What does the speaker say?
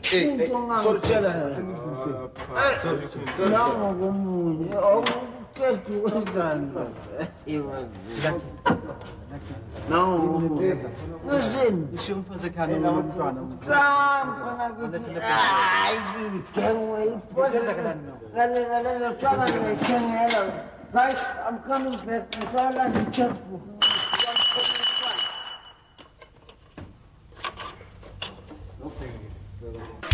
Sorry, tell No, listen. Guys, I'm coming back. I saw like a checkbook.